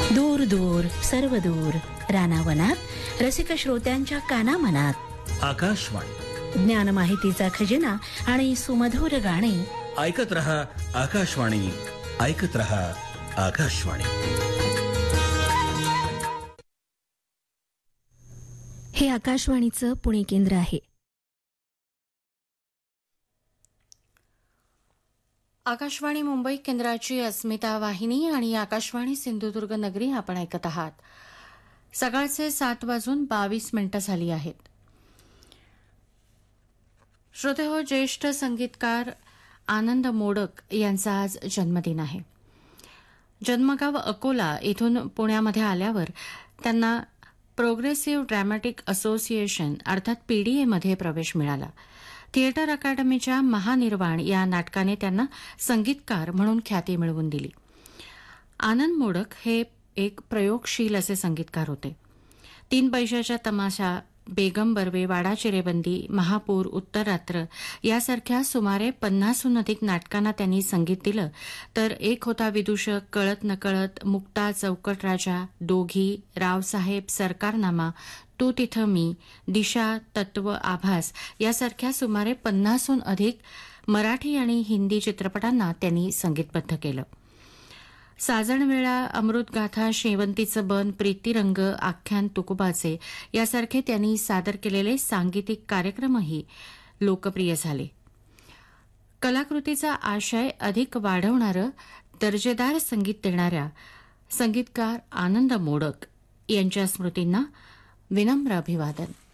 दूर दूर सर्व दूर रानावनात रसिक श्रोत्यांच्या कानामनात आकाशवाणी ज्ञान माहितीचा खजिना आणि सुमधुर गाणी ऐकत रहा आकाशवाणी, ऐकत रहा आकाशवाणी. हे आकाशवाणीचं पुणे केंद्र आहे. आकाशवाणी मुंबई केंद्राची अस्मिता वाहिनी आणि आकाशवाणी सिंधुदुर्ग नगरी आपण ऐकत आहात. सकाळचे 7:22 झाली आहेत. श्रोतेहो, ज्येष्ठ संगीतकार आनंद मोडक यांचा आज जन्मदिन आहे. जन्मगाव अकोला इथून पुण्यामध्ये आल्यावर त्यांना प्रोग्रेसिव्ह ड्रॅमॅटिक असोसिएशन अर्थात पीडीएमध्ये प्रवेश मिळाला. थिएटर अकादमीच्या महानिर्वाण या नाटकाने त्यांना संगीतकार म्हणून ख्याती मिळवून दिली. आनंद मोडक हे एक प्रयोगशील असे संगीतकार होते. 3 पैशाच्या तमाशा, बेगम बर्वे, वाडा चिरेबंदी, महापूर, उत्तररात्र यासारख्या सुमारे 50हून अधिक नाटकांना त्यांनी संगीत दिलं. तर एक होता विदूषक, कळत नकळत, मुक्ता, चौकट राजा, दोघी, रावसाहेब, सरकारनामा, तू तिथं मी, दिशा, तत्व, आभास यासारख्या सुमारे 50हून अधिक मराठी आणि हिंदी चित्रपटांना त्यांनी संगीतबद्ध केलं. साजणवेळा, अमृतगाथा, शेवंतीचं बन, प्रीतिरंग, आख्यान तुकोबाचे यासारखे त्यांनी सादर केलेले सांगीतिक कार्यक्रमही लोकप्रिय झाले. कलाकृतीचा आशय अधिक वाढवणारं दर्जेदार संगीत देणाऱ्या संगीतकार आनंद मोडक यांच्या स्मृतींना विनम्र अभिवादन.